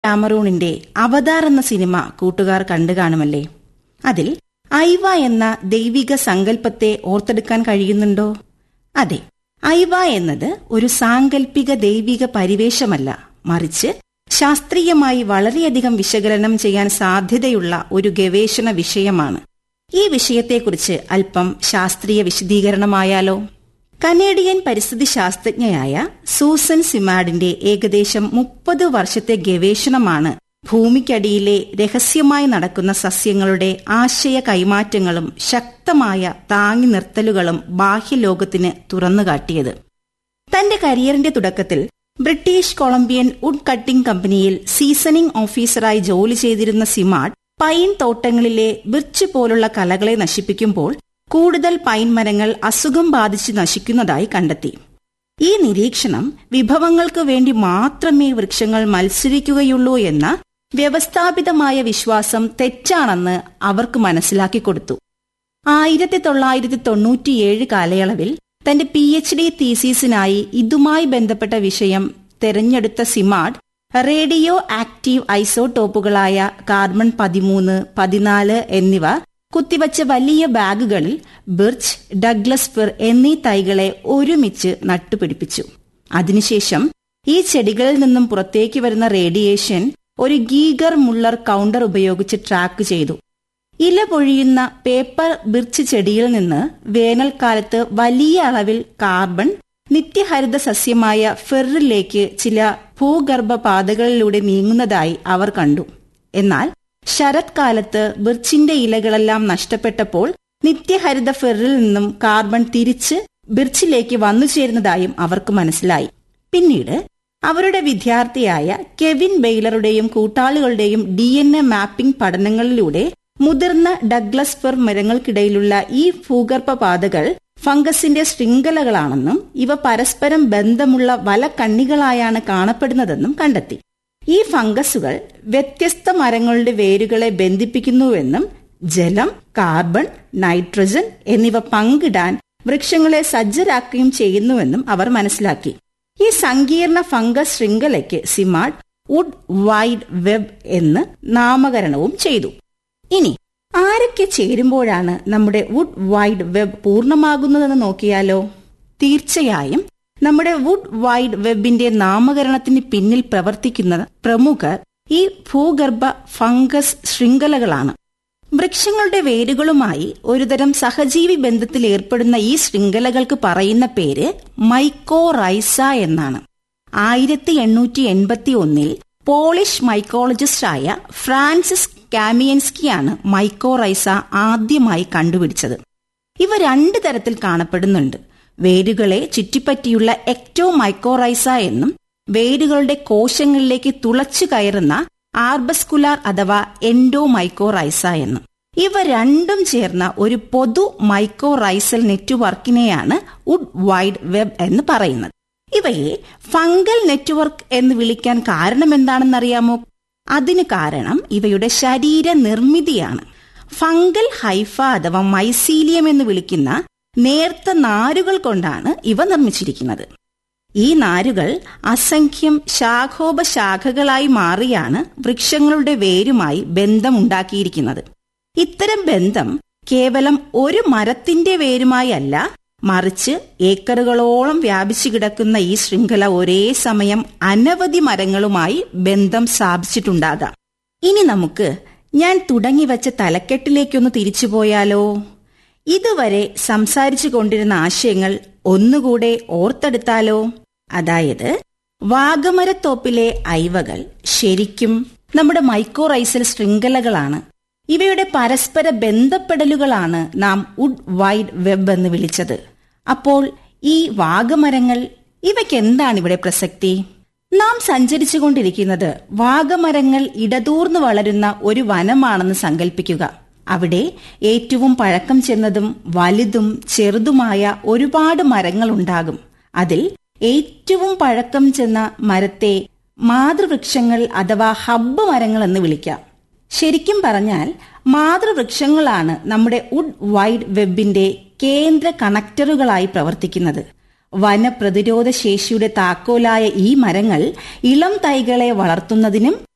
കാമറൂണിന്റെ അവതാർ എന്ന സിനിമ കൂട്ടുകാർ കണ്ടു കാണുമല്ലേ? അതിൽ ഐവ എന്ന ദൈവിക സങ്കല്പത്തെ ഓർത്തെടുക്കാൻ കഴിയുന്നുണ്ടോ? അതെ, ഐവ എന്നത് ഒരു സാങ്കല്പിക ദൈവിക പരിവേഷമല്ല, മറിച്ച് ശാസ്ത്രീയമായി വളരെയധികം വിശകലനം ചെയ്യാൻ സാധ്യതയുള്ള ഒരു ഗവേഷണ വിഷയമാണ്. ഈ വിഷയത്തെക്കുറിച്ച് അല്പം ശാസ്ത്രീയ വിശദീകരണമായാലോ? കനേഡിയൻ പരിസ്ഥിതി ശാസ്ത്രജ്ഞയായ സൂസൻ സിമാഡിന്റെ ഏകദേശം 30 വർഷത്തെ ഗവേഷണമാണ് ഭൂമിക്കടിയിലെ രഹസ്യമായി നടക്കുന്ന സസ്യങ്ങളുടെ ആശയ കൈമാറ്റങ്ങളും ശക്തമായ താങ്ങി നിർത്തലുകളും ബാഹ്യലോകത്തിന് തുറന്നുകാട്ടിയത്. തന്റെ കരിയറിന്റെ തുടക്കത്തിൽ ബ്രിട്ടീഷ് കൊളംബിയൻ വുഡ് കട്ടിംഗ് കമ്പനിയിൽ സീസണിംഗ് ഓഫീസറായി ജോലി ചെയ്തിരുന്ന സിമാഡ് പൈൻ തോട്ടങ്ങളിലെ ബിർച്ച് പോലുള്ള കലകളെ നശിപ്പിക്കുമ്പോൾ കൂടുതൽ പൈൻ മരങ്ങൾ അസുഖം ബാധിച്ച് നശിക്കുന്നതായി കണ്ടെത്തി. ഈ നിരീക്ഷണം വിഭവങ്ങൾക്ക് വേണ്ടി മാത്രമേ വൃക്ഷങ്ങൾ മത്സരിക്കുകയുള്ളൂ എന്ന വ്യവസ്ഥാപിതമായ വിശ്വാസം തെറ്റാണെന്ന് അവർക്ക് മനസ്സിലാക്കി കൊടുത്തു. 1997 കാലയളവിൽ തന്റെ PhD തീസിസിനായി ഇതുമായി ബന്ധപ്പെട്ട വിഷയം തെരഞ്ഞെടുത്ത സിമാഡ് റേഡിയോ ആക്റ്റീവ് ഐസോടോപ്പുകളായ കാർബൺ 13, 14 എന്നിവ കുത്തിവച്ച വലിയ ബാഗുകളിൽ ബിർച്ച്, ഡഗ്ലസ് ഫിർ എന്നീ തൈകളെ ഒരുമിച്ച് നട്ടുപിടിപ്പിച്ചു. അതിനുശേഷം ഈ ചെടികളിൽ നിന്നും പുറത്തേക്ക് വരുന്ന റേഡിയേഷൻ ഒരു ഗീഗർ മുള്ളർ കൗണ്ടർ ഉപയോഗിച്ച് ട്രാക്ക് ചെയ്തു. ഇല പൊഴിയുന്ന പേപ്പർ ബിർച്ച് ചെടിയിൽ നിന്ന് വേനൽക്കാലത്ത് വലിയ അളവിൽ കാർബൺ നിത്യഹരിത സസ്യമായ ഫെറിലേക്ക് ചില ഭൂഗർഭ പാതകളിലൂടെ നീങ്ങുന്നതായി അവർ കണ്ടു. എന്നാൽ ശരത്കാലത്ത് ബിർച്ചിന്റെ ഇലകളെല്ലാം നഷ്ടപ്പെട്ടപ്പോൾ നിത്യഹരിത ഫെറിൽ നിന്നും കാർബൺ തിരിച്ച് ബിർച്ചിലേക്ക് വന്നു ചേരുന്നതായും അവർക്ക് മനസ്സിലായി. പിന്നീട് അവരുടെ വിദ്യാർത്ഥിയായ കെവിൻ ബെയ്ലറുടെയും കൂട്ടാളികളുടെയും DNA മാപ്പിംഗ് പഠനങ്ങളിലൂടെ മുതിർന്ന ഡഗ്ലസ് ഫിർ മരങ്ങൾക്കിടയിലുള്ള ഈ ഭൂഗർഭ പാതകൾ ഫംഗസിന്റെ ശൃംഖലകളാണെന്നും ഇവ പരസ്പരം ബന്ധമുള്ള വലക്കണ്ണികളായാണ് കാണപ്പെടുന്നതെന്നും കണ്ടെത്തി. ഈ ഫംഗസുകൾ വ്യത്യസ്ത മരങ്ങളുടെ വേരുകളെ ബന്ധിപ്പിക്കുന്നുവെന്നും ജലം, കാർബൺ, നൈട്രജൻ എന്നിവ പങ്കിടാൻ വൃക്ഷങ്ങളെ സജ്ജരാക്കുകയും ചെയ്യുന്നുവെന്നും അവർ മനസ്സിലാക്കി. ഈ സങ്കീർണ ഫംഗസ് ശൃംഖലയ്ക്ക് സിമാഡ് വുഡ് വൈഡ് വെബ് എന്ന് നാമകരണവും ചെയ്തു. ഇനി ആരൊക്കെ ചേരുമ്പോഴാണ് നമ്മുടെ വുഡ് വൈഡ് വെബ് പൂർണ്ണമാകുന്നതെന്ന് നോക്കിയാലോ? തീർച്ചയായും നമ്മുടെ വുഡ് വൈഡ് വെബിന്റെ നാമകരണത്തിന് പിന്നിൽ പ്രവർത്തിക്കുന്ന പ്രമുഖർ ഈ ഭൂഗർഭ ഫംഗസ് ശൃംഖലകളാണ്. വൃക്ഷങ്ങളുടെ വേരുകളുമായി ഒരുതരം സഹജീവി ബന്ധത്തിൽ ഏർപ്പെടുന്ന ഈ ശൃംഖലകൾക്ക് പറയുന്ന പേര് മൈക്കോറൈസ എന്നാണ്. 1881 പോളിഷ് മൈക്കോളജിസ്റ്റായ ഫ്രാൻസിസ് കാമിയൻസ്കിയാണ് മൈക്കോറൈസ ആദ്യമായി കണ്ടുപിടിച്ചത്. ഇവ 2 തരത്തിൽ കാണപ്പെടുന്നുണ്ട്. വേരുകളെ ചുറ്റിപ്പറ്റിയുള്ള എക്ടോമൈക്കോറൈസ എന്നും വേരുകളുടെ കോശങ്ങളിലേക്ക് തുളച്ചു കയറുന്ന ആർബസ്കുലാർ അഥവാ എൻഡോമൈക്കോറൈസ എന്നും. ഇവ രണ്ടും ചേർന്ന ഒരു പൊതു മൈക്കോറൈസൽ നെറ്റ്വർക്കിനെയാണ് വുഡ് വൈഡ് വെബ് എന്ന് പറയുന്നത്. ഇവയെ ഫംഗൽ നെറ്റ്വർക്ക് എന്ന് വിളിക്കാൻ കാരണമെന്താണെന്നറിയാമോ? അതിന് കാരണം ഇവയുടെ ശരീര നിർമ്മിതിയാണ്. ഫംഗൽ ഹൈഫ അഥവാ മൈസീലിയം എന്ന് വിളിക്കുന്ന നേർത്ത നാരുകൾ കൊണ്ടാണ് ഇവ നിർമ്മിച്ചിരിക്കുന്നത്. ഈ നാരുകൾ അസംഖ്യം ശാഖോപശാഖകളായി മാറിയാണ് വൃക്ഷങ്ങളുടെ വേരുമായി ബന്ധമുണ്ടാക്കിയിരിക്കുന്നത്. ഇത്തരം ബന്ധം കേവലം ഒരു മരത്തിന്റെ വേരുമായി അല്ല, മറിച്ച് ഏക്കറുകളോളം വ്യാപിച്ചു കിടക്കുന്ന ഈ ശൃംഖല ഒരേ സമയം അനവധി മരങ്ങളുമായി ബന്ധം സ്ഥാപിച്ചിട്ടുണ്ടാകാം. ഇനി നമുക്ക് ഞാൻ തുടങ്ങിവച്ച തലക്കെട്ടിലേക്കൊന്ന് തിരിച്ചുപോയാലോ? ഇതുവരെ സംസാരിച്ചു കൊണ്ടിരുന്ന ആശയങ്ങൾ ഒന്നുകൂടെ ഓർത്തെടുത്താലോ? അതായത് വാഗമരത്തോപ്പിലെ ഐവകൾ ശരിക്കും നമ്മുടെ മൈക്കോറൈസൽ ശൃംഖലകളാണ്. ഇവയുടെ പരസ്പര ബന്ധപ്പെടലുകളാണ് നാം വുഡ് വൈഡ് വെബ് എന്ന് വിളിച്ചത്. അപ്പോൾ ഈ വാഗമരങ്ങൾ, ഇവയ്ക്ക് എന്താണ് ഇവിടെ പ്രസക്തി? നാം സഞ്ചരിച്ചുകൊണ്ടിരിക്കുന്നത് വാഗമരങ്ങൾ ഇടതൂർന്നു വളരുന്ന ഒരു വനമാണെന്ന് സങ്കല്പിക്കുക. അവിടെ ഏറ്റവും പഴക്കം ചെന്നതും വലുതും ചെറുതുമായ ഒരുപാട് മരങ്ങളുണ്ടാകും. അതിൽ ഏറ്റവും പഴക്കം ചെന്ന മരത്തെ മാതൃവൃക്ഷങ്ങൾ അഥവാ ഹബ്ബ് മരങ്ങൾ എന്ന് വിളിക്കാം. ശരിക്കും പറഞ്ഞാൽ മാതൃവൃക്ഷങ്ങളാണ് നമ്മുടെ വുഡ് വൈഡ് വെബിന്റെ കേന്ദ്ര കണക്ടറുകളായി പ്രവർത്തിക്കുന്നത്. വനപ്രതിരോധ ശേഷിയുടെ താക്കോലായ ഈ മരങ്ങൾ ഇളം തൈകളെ വളർത്തുന്നതിനും